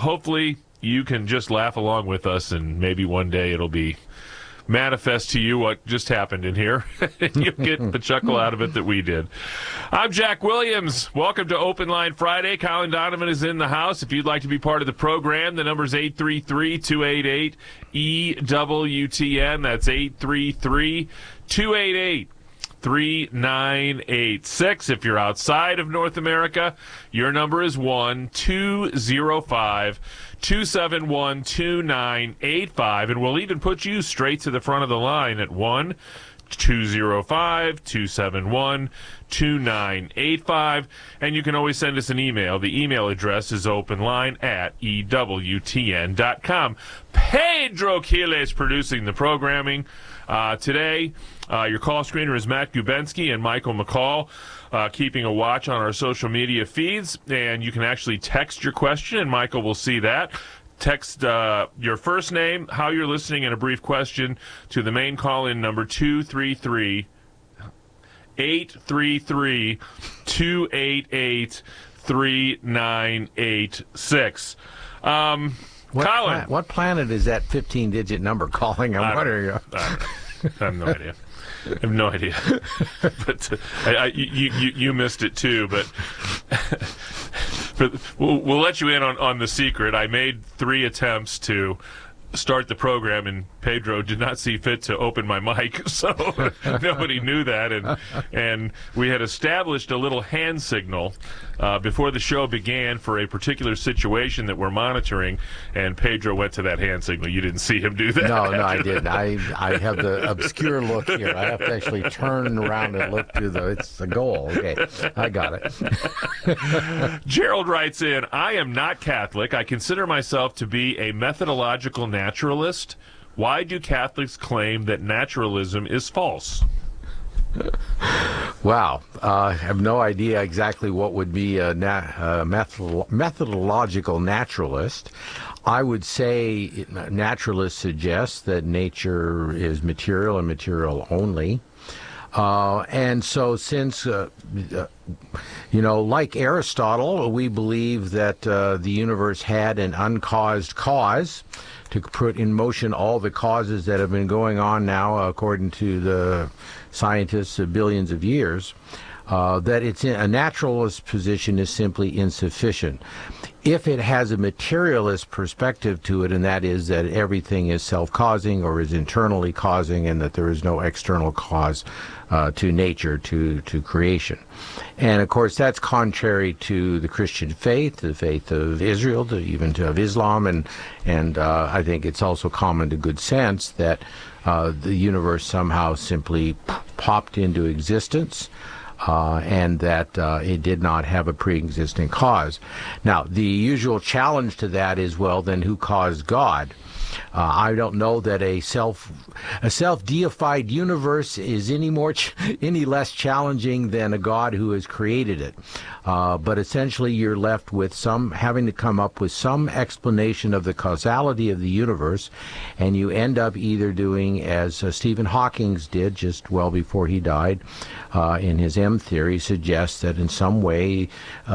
hopefully you can just laugh along with us, and maybe one day it'll be manifest to you what just happened in here. You'll get the chuckle out of it that we did. I'm Jack Williams. Welcome to Open Line Friday. Colin Donovan is in the house. If you'd like to be part of the program, the number is 833-288-EWTN. That's 833-288-3986. If you're outside of North America, your number is 1-205-271-2985, and we'll even put you straight to the front of the line at 1-205-271-2985, and you can always send us an email. The email address is openline@EWTN.com. Pedro Quiles producing the programming today. Your call screener is Matt Gubensky and Michael McCall, keeping a watch on our social media feeds, and you can actually text your question, and Michael will see that. Text your first name, how you're listening, and a brief question to the main call-in number 233-833-288-3986. Colin. What planet is that 15-digit number calling? I'm wondering. I have no idea. I have no idea. But you missed it too. But we'll let you in on the secret. I made 3 attempts to start the program, and Pedro did not see fit to open my mic, so nobody knew that. And we had established a little hand signal before the show began for a particular situation that we're monitoring, and Pedro went to that hand signal. You didn't see him do that. No, I didn't. I have the obscure look here. I have to actually turn around and look to it's the goal. Okay, I got it. Gerald writes in, I am not Catholic. I consider myself to be a methodological naturalist. Why do Catholics claim that naturalism is false? Wow. I have no idea exactly what would be a methodological naturalist. I would say naturalists suggest that nature is material and material only. And so since, like Aristotle, we believe that the universe had an uncaused cause to put in motion all the causes that have been going on now, according to the scientists, billions of years, that it's in a naturalist position is simply insufficient. If it has a materialist perspective to it, and that is that everything is self-causing or is internally causing, and that there is no external cause to nature, to creation. And of course that's contrary to the Christian faith, the faith of Israel, of Islam, and I think it's also common to good sense that the universe somehow simply popped into existence, and that it did not have a pre-existing cause. Now, the usual challenge to that is, well, then who caused God? I don't know that a self-deified universe is any less challenging than a God who has created it. But essentially, you're left with having to come up with some explanation of the causality of the universe, and you end up either doing as Stephen Hawking did just well before he died, in his M theory, suggests that in some way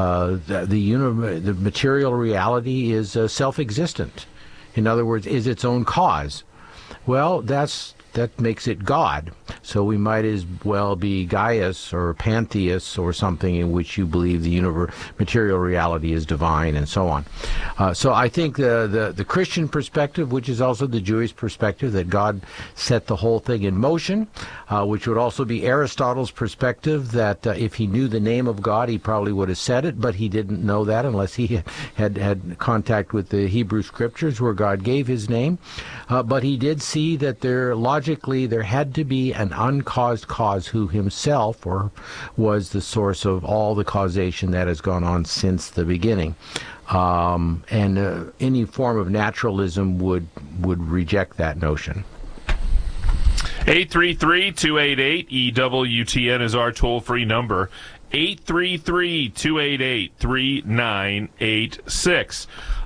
the material reality is self-existent. In other words, is its own cause. Well, that makes it God. So we might as well be Gaius or Pantheist or something in which you believe the material reality is divine and so on. So I think the Christian perspective, which is also the Jewish perspective, that God set the whole thing in motion, which would also be Aristotle's perspective, that if he knew the name of God, he probably would have said it, but he didn't know that unless he had contact with the Hebrew Scriptures where God gave his name. But he did see that logically there had to be an uncaused cause who himself was the source of all the causation that has gone on since the beginning. And any form of naturalism would reject that notion. 833-288-EWTN is our toll-free number. 833-288-3986.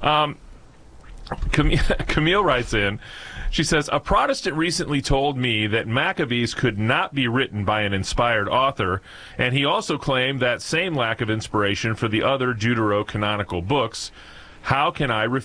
Camille writes in, she says, a Protestant recently told me that Maccabees could not be written by an inspired author, and he also claimed that same lack of inspiration for the other deuterocanonical books. How can I